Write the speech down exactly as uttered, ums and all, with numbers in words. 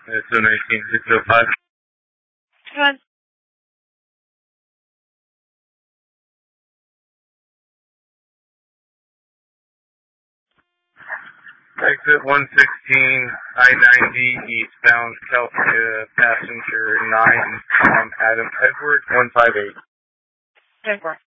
Uh, two nineteen, six oh five. Good. Exit one sixteen, I ninety, eastbound, Calcutta, passenger nine, um, Adam Edward, one five eight. Edward.